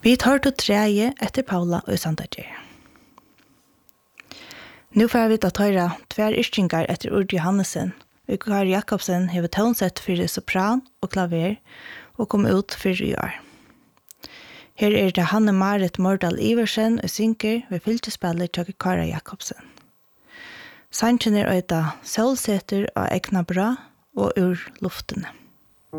Vi tar til treje etter Paula og Sandager. Nu får vi at høre tver yrkingar etter Urd Johannesen. Kari Jakobsen har tonsett for sopran og klaver og kom ut for i år. Her det Hanne-Marit Mordal Iversen og synker ved fylkespillet til Kari Jakobsen. Sanchen øyda solseter og egna bra og ur luftene.